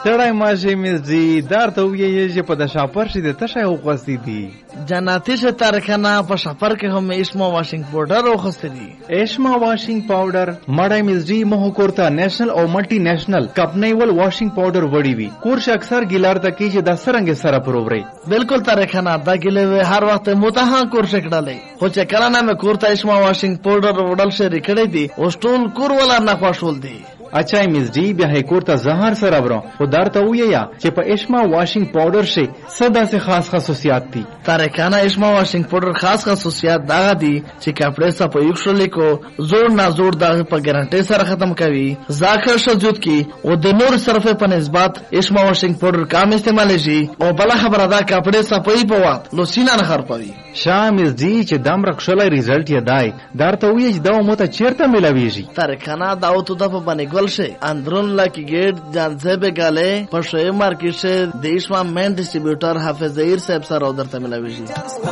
ستړی ماشي مزدي دار ته ویې چې په د شاپر شي د تشه وغوستې دي جناتي شه تارکنه په شاپر کې هم اشما واشنګ پاوډر وغوستې دي اشما واشنګ پاوډر مړی مزدي مه کورته نېشنل او ملټي نېشنل کمپنۍ ول واشنګ پاوډر وړي وي کورش اکثر ګیلار ته کې چې د سرنګ سره پرووري بالکل تارکنه دا ګلې هر وخت متها کورش کړلې خو چې کله نه مې کورته اشما واشنګ پاوډر وړل شری کړې دي او ټول کور ولا نه خوشول دي اچھا مزدی بیا کور ته زهر سره برو خو درته ویا چې په اشما واشنګ پاوډر شي صدا سے خاص خصوصیات دي تارکانه اشما واشنګ پاوډر خاص خصوصیات دا دي چې کپڑے صفه یوشل کو زور نه زور دا په ګارانټي سره ختم کوي ذاکر شجود کی او د نور صرفه په نسبت اشما واشنګ پاوډر کم استعمال شي او بل خبره دا کپڑے صفه په وخت لو سینا نه خرپوي شامز دی چې دم رخصله ریزلټ یې دای درته وی چې دا مو ته چیرته ملاویږي تارکانه دا او ته د په باندې اندرون لاکی گیٹ جانزیب گالے پشوی مارکیٹ سے دیش میں مین ڈسٹریبیوٹر حافظ ظہیر صاحب سر ادھر تملا ویجی